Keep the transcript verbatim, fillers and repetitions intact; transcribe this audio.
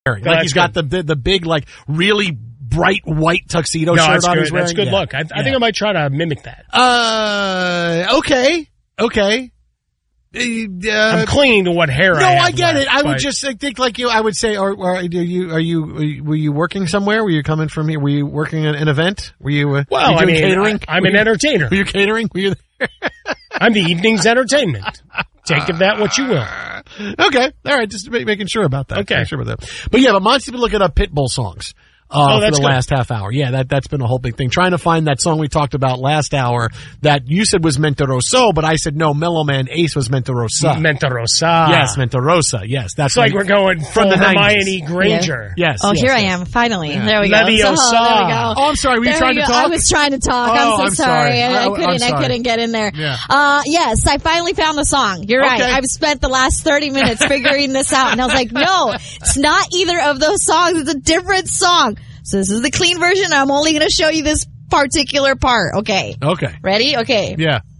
wearing. Like he's got the, the the big, like, really bright white tuxedo no, shirt on. Good. He's wearing. That's good yeah. look. I, I yeah. think I might try to mimic that. Uh, okay, okay. Uh, I'm clinging to what hair no, I have I get left, it. I would but... just think like you. I would say, or, or are you? Are you? Were you working somewhere? Were you coming from here? Were you working at an event? Were you? Uh, well, were you I doing mean, catering. I, I'm were an you, entertainer. Were you catering? Were you? There? I'm the evening's entertainment. Take of that what you will. Okay, all right. Just making sure about that. Okay, sure about that. But yeah, but Monty's been looking up Pitbull songs. Uh, oh, for the good. last half hour. Yeah, that, that's been a whole big thing. Trying to find that song we talked about last hour that you said was Mente Rosso, but I said no, Mellow Man Ace was Mente Rosa. Mente Rosa. Yes, Mente Rosa. Yes, that's it's like we're going from the Hermione Granger. Yeah. Yes. Oh, yes, here yes. I am. Finally. Yeah. There we go. Leviosa. So, there we go. Oh, I'm sorry. Were you there trying to go. talk? I was trying to talk. Oh, I'm so I'm sorry. sorry. I, I I- couldn't. I'm sorry. I couldn't get in there. Yeah. Uh, yes, I finally found the song. You're right. Okay. I've spent the last thirty minutes figuring this out, and I was like, no, it's not either of those songs. It's a different song. So this is the clean version. I'm only going to show you this particular part. Okay. Okay. Ready? Okay. Yeah.